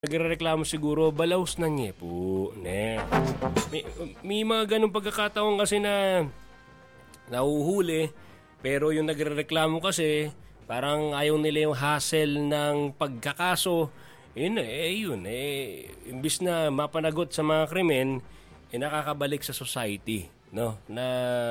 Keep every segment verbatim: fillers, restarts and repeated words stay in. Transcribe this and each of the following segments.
Nagrereklamo siguro, balaos na niya po. Ne. May, may mga ganong pagkakataon kasi na nahuhuli, pero yung nagrereklamo kasi, parang ayaw nila yung hassle ng pagkakaso. Yun eh, yun eh, imbis na mapanagot sa mga krimen, eh nakakabalik sa society. No, na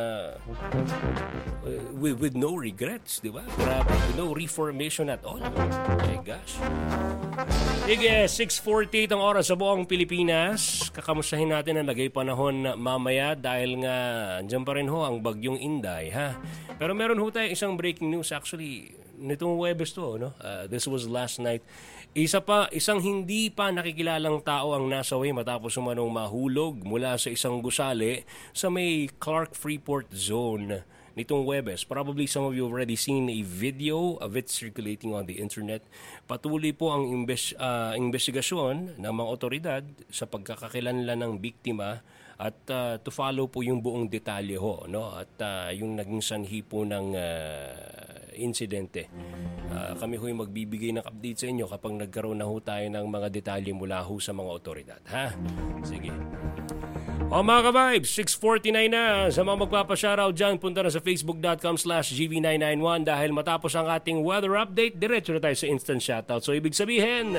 uh, with, with no regrets, di ba? Grabe, with no reformation at all. Oh my gosh. Sige, six forty-eight ang oras sa buong Pilipinas. Kakamustahin natin ang lagay panahon mamaya dahil nga andyan pa rin ho ang bagyong Inday, ha? Pero meron ho tayo isang breaking news actually nitong Huwebes to, no? Uh, this was last night. Isa pa, isang hindi pa nakikilalang tao ang nasawi matapos umanong mahulog mula sa isang gusali sa may Clark Freeport Zone nitong Huwebes. Probably some of you have already seen a video of it circulating on the internet. Patuloy po ang imbes, uh, investigasyon ng mga otoridad sa pagkakakilanlan ng biktima at uh, to follow po yung buong detalye ho, no? At uh, yung naging sanhi po ng uh, insidente. Uh, kami ho'y magbibigay ng update sa inyo kapag nagkaroon na ho tayo ng mga detalye mula ho sa mga otoridad. Ha? Sige. O mga ka-vibes, six forty-nine na. Sa mga magpapashoutout dyan, punta na sa facebook.com slash gv991 dahil matapos ang ating weather update, diretso na tayo sa instant shoutout. So ibig sabihin,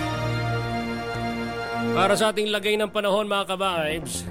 para sa ating lagay ng panahon mga ka-vibes,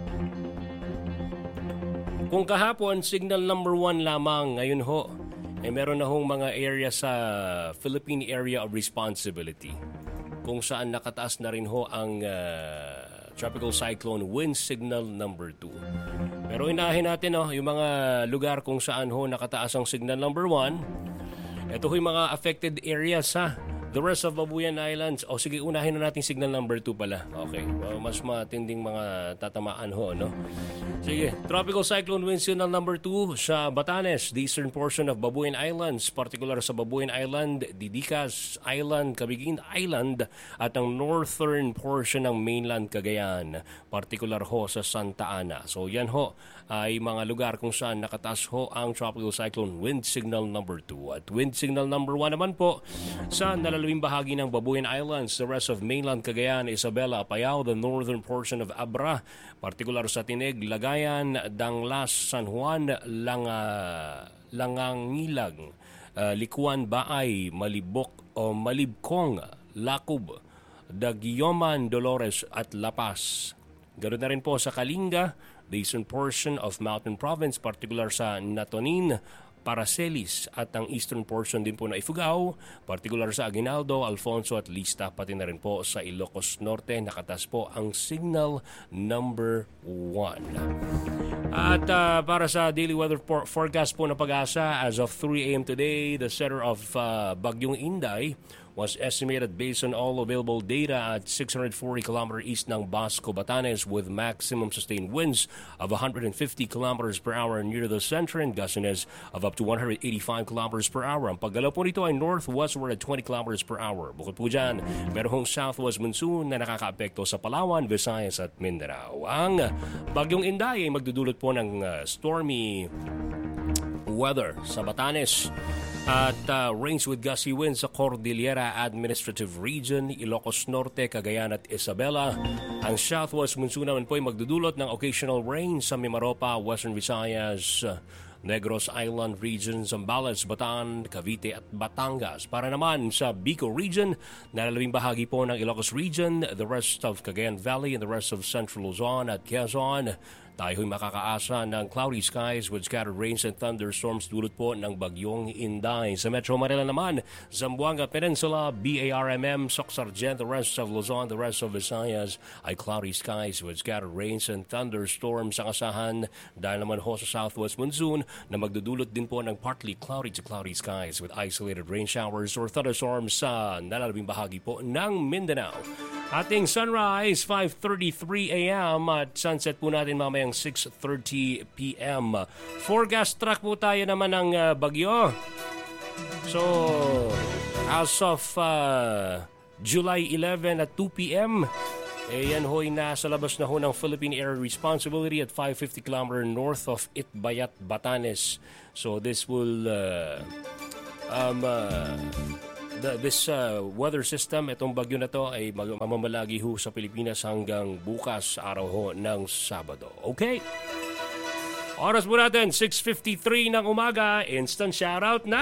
kung kahapon, signal number one lamang, ngayon ho, eh meron na hong mga area sa Philippine Area of Responsibility kung saan nakataas na rin ho ang uh, Tropical Cyclone Wind Signal number two. Pero inahin natin oh, yung mga lugar kung saan ho nakataas ang signal number one. Ito ho yung mga affected areas ha. The rest of Babuyan Islands. O oh, sige, unahin na natin signal number two pala. Okay. Well, mas matinding mga tatamaan ho, no? Sige. Tropical Cyclone Wind Signal number two sa Batanes, the eastern portion of Babuyan Islands, particular sa Babuyan Island, Didicas Island, Cabiguin Island, at ang northern portion ng mainland Cagayan, particular ho sa Santa Ana. So yan ho ay mga lugar kung saan nakataas ho ang Tropical Cyclone Wind Signal number two. At Wind Signal number one naman po sa nalalawing bahagi ng Babuyan Islands, the rest of mainland Cagayan, Isabela, Apayao, the northern portion of Abra, particular sa Tineg, Lagayan, Danglas, San Juan, Langa, Langangilag, uh, Likuan, Baay, Malibok o Malibkong, Lakub, Dagyoman, Dolores at La Paz. Ganoon na rin po sa Kalinga, the eastern portion of Mountain Province, particular sa Natonin, Paracelis at ang eastern portion din po na Ifugao, particular sa Aguinaldo, Alfonso at Lista, pati na rin po sa Ilocos Norte, nakatas po ang signal number one. At uh, para sa daily weather for- forecast po na Pag-asa, as of three a.m. today, the center of uh, Bagyong Inday was estimated based on all available data at six hundred forty kilometers east ng Basco, Batanes with maximum sustained winds of one hundred fifty kilometers per hour near the center and gustiness of up to one hundred eighty-five kilometers per hour. Ang paggalaw po nito ay northwestward at twenty kilometers per hour. Bukod po dyan, meron southwest monsoon na nakakaapekto sa Palawan, Visayas at Mindanao. Ang Bagyong Inday ay magdudulot po ng uh, stormy weather sa Batanes at uh, rains with gusty winds sa Cordillera Administrative Region, Ilocos Norte, Cagayan at Isabela. Ang southwest monsoon naman po ay magdudulot ng occasional rain sa Mimaropa, Western Visayas, Negros Island Region, Zambales, Bataan, Cavite at Batangas. Para naman sa Bicol Region, nalalawing bahagi po ng Ilocos Region, the rest of Cagayan Valley and the rest of Central Luzon at Quezon, tayo'y makakaasa ng cloudy skies with scattered rains and thunderstorms dulot po ng Bagyong Inday. Sa Metro Manila naman, Zamboanga Peninsula, B A R M M, Soc-Sargent, the rest of Luzon, the rest of Visayas ay cloudy skies with scattered rains and thunderstorms ang asahan dahil naman ho sa southwest monsoon na magdudulot din po ng partly cloudy to cloudy skies with isolated rain showers or thunderstorms sa nalalabing bahagi po ng Mindanao. Ating sunrise, five thirty-three a.m. at sunset po natin mamayang six thirty p.m. Forecast track po tayo naman ng uh, bagyo. So, as of uh, July eleventh at two p.m., eh yan ho'y nasa labas na ho ng Philippine Area Responsibility at five fifty kilometers north of Itbayat, Batanes. So, this will uh, um, uh, the, this uh, weather system, itong bagyo na to ay mag- mamamalagi ho sa Pilipinas hanggang bukas araw ho ng Sabado. Okay? Oras po natin, six fifty-three ng umaga. Instant shoutout na!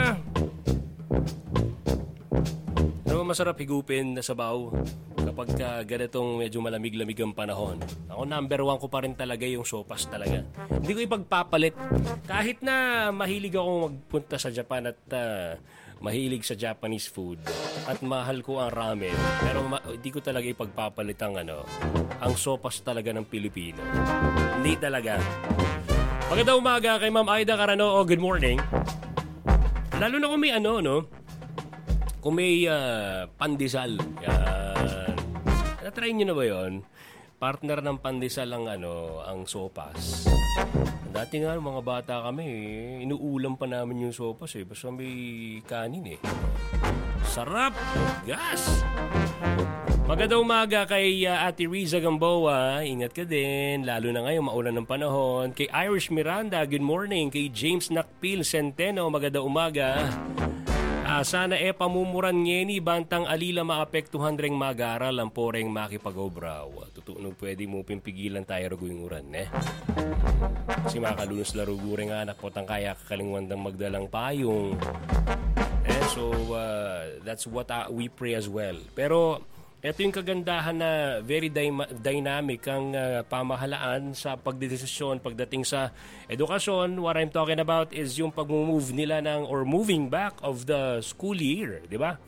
Ano masarap higupin na sabaw kapag ka ganitong medyo malamig-lamig ang panahon? Ako number one ko pa rin talaga yung sopas talaga. Hindi ko ipagpapalit. Kahit na mahilig ako magpunta sa Japan at uh, mahilig sa Japanese food at mahal ko ang ramen, pero ma- hindi ko talaga ipagpapalit ang ano, ang sopas talaga ng Pilipino. Hindi talaga. Magandang umaga kay Ma'am Aida Carano. Oh, good morning. Lalo na kung may ano, no? Kung may uh, pandesal. Yan. Na-try nyo na ba yun? Partner ng pandesal ang, ano, ang sopas. Dati nga, mga bata kami, eh, inuulam pa namin yung sopas eh. Basta may kanin eh. Sarap! Gas! Magandang umaga kay uh, Ate Riza Gamboa. Ingat ka din, lalo na ngayon maulan ng panahon. Kay Irish Miranda, good morning. Kay James Nakpil Centeno, magandang umaga. Uh, sana e pamumuran ngeni bantang alila maapektuhan ring mag-aral ang poreng makipagobraw. Tutunog pwede mo pimpigilan tayo raguing uran, eh. Kasi makalunos larugo rin anak po tang kaya kakalingwandang magdalang payong. Eh, so, uh, that's what uh, we pray as well. Pero, ito yung kagandahan na very dy- dynamic ang uh, pamahalaan sa pagdedesisyon pagdating sa edukasyon. What I'm talking about is yung pag-move nila ng or moving back of the school year, di ba?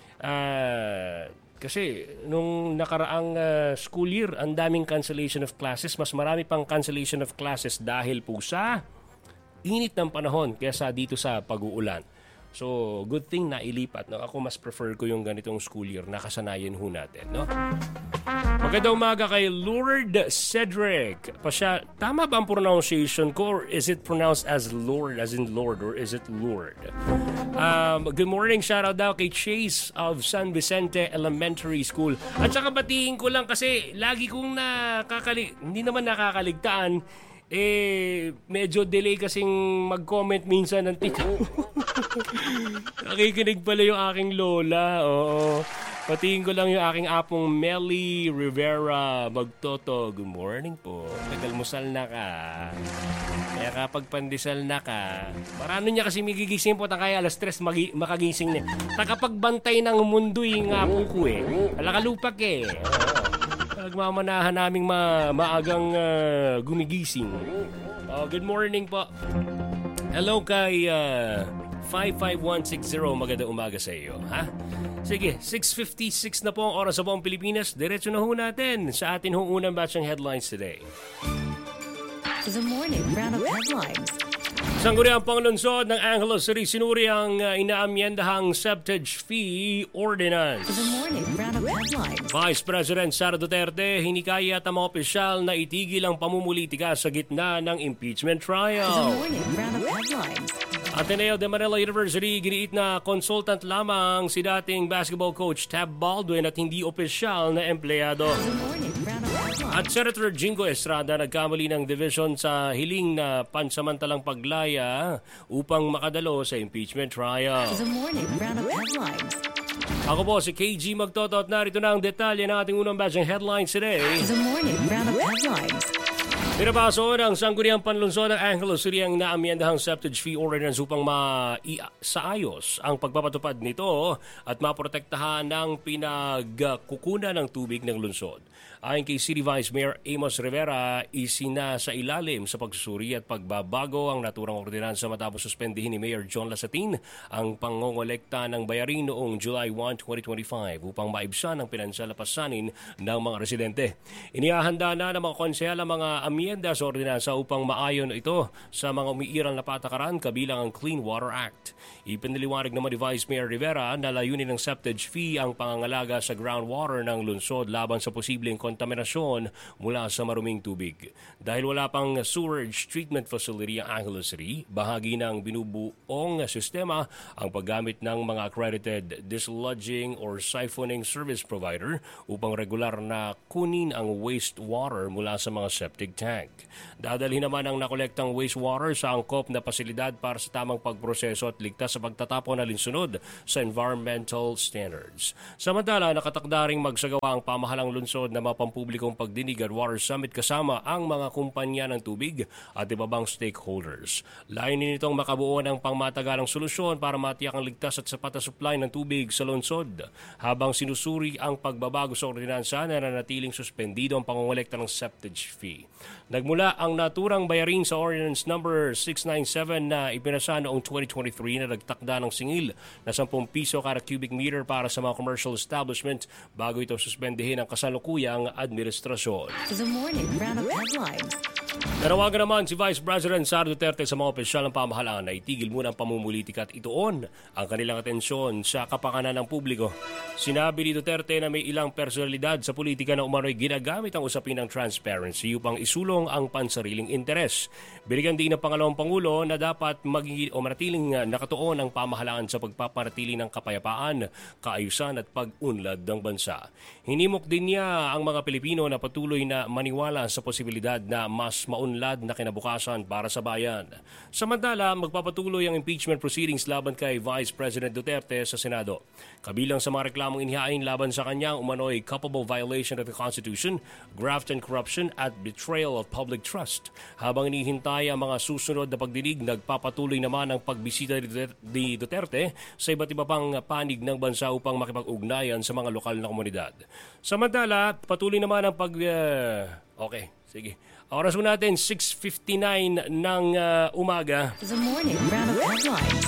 Uh, kasi nung nakaraang uh, school year, ang daming cancellation of classes. Mas marami pang cancellation of classes dahil po sa init ng panahon kaysa dito sa pag-uulan. So, good thing na ilipat. No? Ako mas prefer ko yung ganitong school year. Nakasanayan ho natin. No? Magandang umaga kay Lord Cedric. Pasya, tama ba ang pronunciation ko or is it pronounced as Lord, as in Lord, or is it Lord? Um, good morning. Shoutout daw kay Chase of San Vicente Elementary School. At saka batiin ko lang kasi lagi kong nakakali... Hindi naman nakakaligtaan. Eh, medyo delay kasing mag-comment minsan ng tito. Nakikinig pala yung aking lola. Oo. Patingin ko lang yung aking apong Melly Rivera Magtoto. Good morning po. Nagalmusal na ka. Kaya kapag pandesal na ka, parano niya kasi magigising po kaya alas tres magi- makagising niya. Takapagbantay ng mundo yung apo ko eh. Alakalupak eh. Nagmamanahan naming ma- maagang uh, gumigising. Oh, good morning po. Hello kay uh, five five one six zero. Magandang umaga sa iyo. Ha? Sige, six fifty-six na po ang oras sa buong Pilipinas. Diretso na ho natin sa atin hong unang batch ng headlines today. The morning round of headlines. Sangguniang Panglunsod ng Angeles City sinuri ang uh, inaamyendahang septage fee ordinance. The morning round of headlines. Vice President Sara Duterte hinikayat ang mga opisyal na itigil ang pamumulitika sa gitna ng impeachment The trial. morning round of headlines. Ateneo de Manila University giniit na consultant lamang si dating basketball coach Tab Baldwin at hindi opisyal na empleyado. The morning round of headlines. At Senator Jingo Estrada nagkamali ng division sa hiling na pansamantalang paglaya upang makadalo sa impeachment trial. The morning round of headlines. Ako po si K G Magtoto at narito na ang detalye ng ating unang batch ng headlines today. The morning round of headlines. Pinapaso ng Sangguniang Panlunsod ng Angeles City ang naamyendahang septage fee ordinance upang maisaayos ang pagpapatupad nito at maprotektahan ng pinagkukunan ng tubig ng lungsod. Ayon kay City Vice Mayor Amos Rivera, isina sa ilalim sa pagsusuri at pagbabago ang naturang ordinansa matapos suspendihin ni Mayor John Lasatin ang pangongolekta ng bayarin noong July first, twenty twenty-five upang maibsan ang pinansyal na pasanin ng mga residente. Inihahanda na ng mga konsehal ang mga amyenda sa ordinansa upang maayon ito sa mga umiiral na patakaran kabilang ang Clean Water Act. Ipiniliwanag naman ni Vice Mayor Rivera na layunin ng septage fee ang pangangalaga sa groundwater ng lungsod laban sa posibleng kontaminasyon mula sa maruming tubig. Dahil wala pang sewerage treatment facility ang Angeles City, bahagi ng binubuong sistema ang paggamit ng mga accredited dislodging or siphoning service provider upang regular na kunin ang wastewater mula sa mga septic tank. tank. Dadalhin naman ang nakolektang wastewater sa angkop na pasilidad para sa tamang pagproseso at ligtas sa pagtatapon na linsunod sa environmental standards. Samantala, nakatakda ring magsagawa ang pamahalang lungsod na mapampublikong pagdinig at water summit kasama ang mga kumpanya ng tubig at iba pang stakeholders. Layunin nitong makabuo ng pangmatagalang solusyon para matiyak ang ligtas at sapat na supply ng tubig sa lungsod habang sinusuri ang pagbabago sa ordinansa na nanatiling suspendido ang pangongolekta ng septage fee. Nagmula ang naturang bayarin sa Ordinance Number six ninety-seven na ipinasa noong twenty twenty-three na nagtakda ng singil na ten piso kada cubic meter para sa mga commercial establishment bago ito suspendihin ang kasalukuyang administrasyon. The morning roundup headlines. Nanawagan naman si Vice President Sara Duterte sa mga opisyal ng pamahalaan na itigil muna ang pamumulitika at ituon ang kanilang atensyon sa kapakanan ng publiko. Sinabi ni Duterte na may ilang personalidad sa politika na umano'y ginagamit ang usapin ng transparency upang isulong ang pansariling interes. Binigyan din ng pangalawang Pangulo na dapat magiging o manatiling nakatuon ang pamahalaan sa pagpapanatili ng kapayapaan, kaayusan at pag-unlad ng bansa. Hinimok din niya ang mga Pilipino na patuloy na maniwala sa posibilidad na mas maunlad na kinabukasan para sa bayan. Samantala, magpapatuloy ang impeachment proceedings laban kay Vice President Duterte sa Senado. Kabilang sa mga reklamong inihain laban sa kanya umano'y culpable violation of the Constitution, graft and corruption at betrayal of public trust. Habang inihintay ang mga susunod na pagdinig, nagpapatuloy naman ang pagbisita ni Duterte sa iba't iba pang panig ng bansa upang makipag-ugnayan sa mga lokal na komunidad. Samantala, patuloy naman ang pag... Uh, okay, sige. Oras mo natin, six fifty-nine ng uh, umaga. The morning roundup headlines.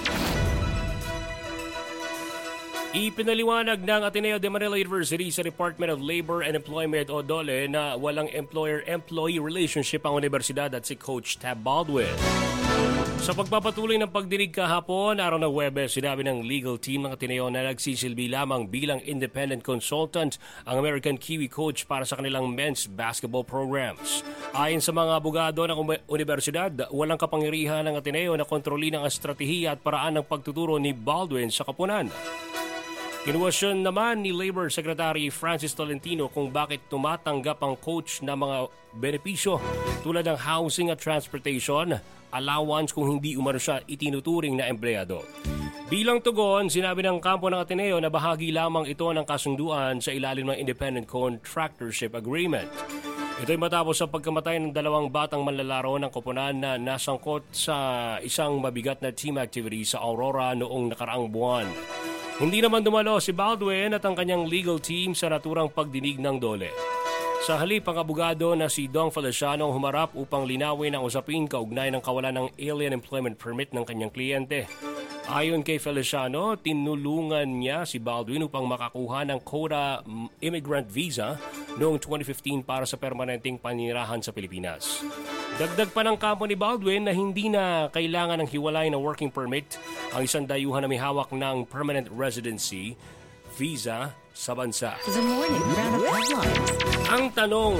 Ipinaliwanag ng Ateneo de Manila University sa Department of Labor and Employment o DOLE na walang employer-employee relationship ang universidad at si Coach Tab Baldwin. Sa pagpapatuloy ng pagdinig kahapon, araw ng Huwebes, sinabi ng legal team ng Ateneo na nagsisilbi lamang bilang independent consultant ang American Kiwi coach para sa kanilang men's basketball programs. Ayon sa mga abogado ng universidad, walang kapangyarihan ng Ateneo na kontrolin ang estratehiya at paraan ng pagtuturo ni Baldwin sa kapunan. Kinuwestiyon naman ni Labor Secretary Francis Tolentino kung bakit tumatanggap ang coach ng mga benepisyo tulad ng housing at transportation, allowance kung hindi umano siya itinuturing na empleyado. Bilang tugon, sinabi ng kampo ng Ateneo na bahagi lamang ito ng kasunduan sa ilalim ng Independent Contractorship Agreement. Ito'y matapos sa pagkamatay ng dalawang batang manlalaro ng koponan na nasangkot sa isang mabigat na team activity sa Aurora noong nakaraang buwan. Hindi naman dumalo si Baldwin at ang kanyang legal team sa naturang pagdinig ng DOLE. Sa halip, ang abogado na si Dong Feliciano humarap upang linawin ang usapin kaugnay ng kawalan ng alien employment permit ng kanyang kliyente. Ayon kay Feliciano, tinulungan niya si Baldwin upang makakuha ng quota immigrant visa noong twenty fifteen para sa permanenteng panirahan sa Pilipinas. Dagdag pa ng kampo ni Baldwin na hindi na kailangan ng hiwalay na working permit ang isang dayuhan na may hawak ng permanent residency visa sa bansa. The morning roundup headlines. Ang tanong,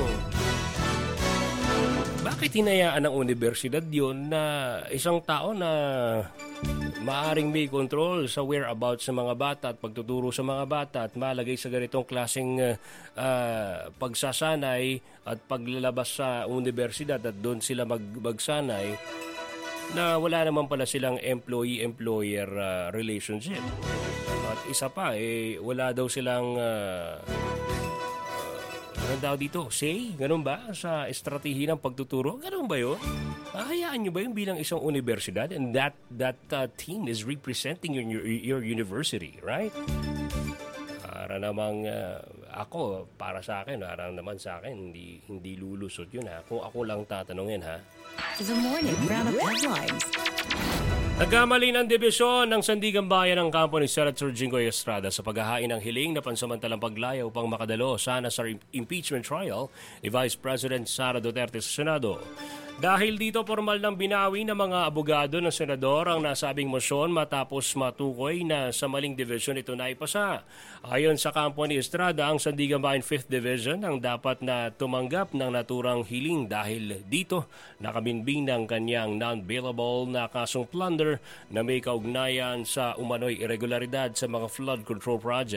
bakit hinayaan ng universidad yun na isang tao na maaring may control sa whereabouts sa mga bata at pagtuturo sa mga bata at malagay sa ganitong klaseng uh, uh, pagsasanay at paglalabas sa universidad at doon sila mag magsanay na wala naman pala silang employee-employer uh, relationship. At isa pa, eh, wala daw silang uh, ano daw dito? Say? Ganun ba? Sa estratehi ng pagtuturo? Ganun ba yun? Hayaan nyo ba yung bilang isang universidad and that that uh, team is representing your, your, your university, right? Para namang uh, ako, para sa akin, para naman sa akin, hindi, hindi lulusot yun ha. Kung ako lang tatanungin ha. The morning roundup headlines. Nagkamali ng debisyon ng Sandigan Bayan ng kampo ni Senator Jinggoy Estrada sa paghahain ng hiling na pansamantalang paglaya upang makadalo sana sa impeachment trial ni Vice President Sara Duterte sa Senado. Dahil dito, formal ng binawi ng mga abogado ng senador ang nasabing motion matapos matukoy na sa maling division ito na ipasa. Ayon sa kampo ni Estrada, ang Sandigan Bayan fifth Division ang dapat na tumanggap ng naturang hiling dahil dito nakabinbing ng kanyang non-bailable na kasong plunder na may kaugnayan sa umano'y irregularidad sa mga flood control project.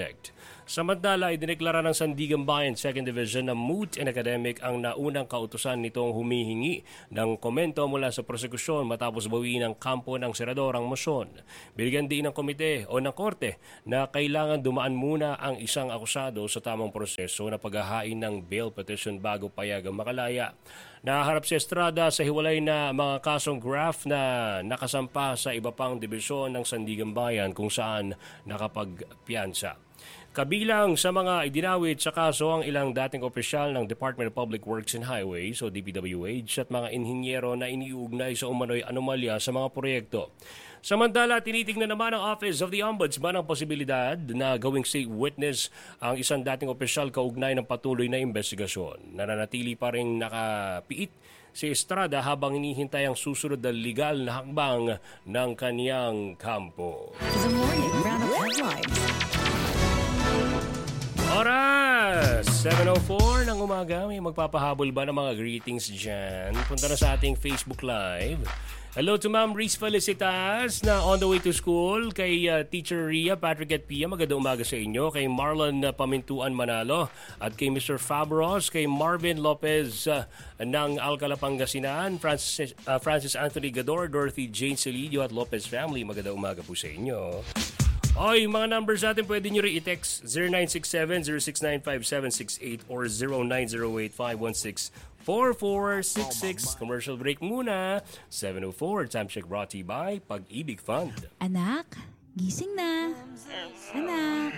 Samantala, idineklara ng Sandigan Bayan second Division na moot and academic ang naunang kautusan nitong humihingi ng komento mula sa prosekusyon matapos bawiin ng kampo ng senador ang motion. Binigyan din ng komite o ng korte na kailangan dumaan muna ang isang akusado sa tamang proseso na paghahain ng bail petition bago payagang makalaya. Naharap si Estrada sa hiwalay na mga kasong graft na nakasampa sa iba pang dibisyon ng Sandigan Bayan kung saan nakapagpiyansa. Kabilang sa mga idinawit sa kaso ang ilang dating opisyal ng Department of Public Works and Highways o D P W H at mga inhinyero na iniuugnay sa umano'y anomalya sa mga proyekto. Samantala, tinitingnan naman ng Office of the Ombudsman ang posibilidad na gawing state witness ang isang dating opisyal kaugnay ng patuloy na investigasyon. Nananatili pa rin nakapiit si Estrada habang hinihintay ang susunod na legal na hakbang ng kaniyang kampo. The morning roundup headlines. Oras! seven oh four ng umaga. May magpapahabol ba ng mga greetings dyan? Punta na sa ating Facebook Live. Hello to Ma'am Reese Felicitas na on the way to school. Kay uh, Teacher Ria, Patrick at Pia, magandang umaga sa inyo. Kay Marlon uh, Pamintuan Manalo at kay Mister Fabros, kay Marvin Lopez uh, ng Alcala Pangasinan, Francis, uh, Francis Anthony Gador, Dorothy Jane Celidio at Lopez family. Magandang umaga po sa inyo. Oy, mga numbers natin pwede nyo rin i-text zero nine six seven, zero six nine five seven six eight or zero nine zero eight, five one six, four four six six. Commercial break muna. seven oh four, time check brought to you by Pag-ibig Fund. Anak, gising na. Anak.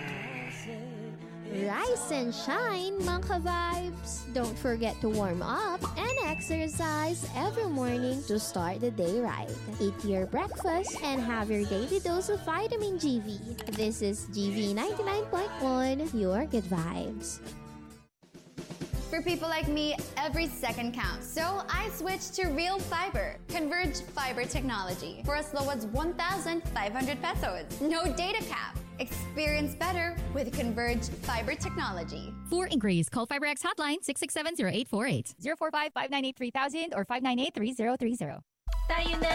Rise and shine, mga ka-vibes! Don't forget to warm up and exercise every morning to start the day right. Eat your breakfast and have your daily dose of vitamin G V. This is G V ninety-nine point one, your good vibes. For people like me, every second counts. So I switched to Real Fiber, Converge Fiber Technology, for as low as one thousand five hundred pesos. No data cap. Experience better with Converge Fiber Technology. For inquiries, call FiberX hotline six six seven, zero eight four eight, zero four five, five nine eight, three thousand or five nine eight, three zero three zero. Tayo na